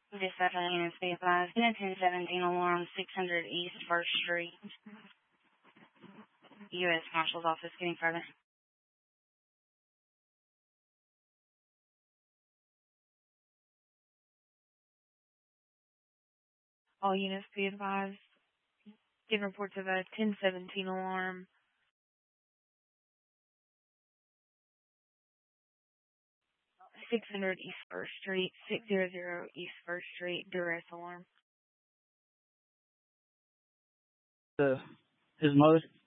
Dispatch units be advised. 1017 alarm 600 East 1st Street. U.S. Marshal's Office getting further. All units be advised. Give reports of a 1017 alarm. .600 East 1st Street, 600 East 1st Street, duress alarm. His mother?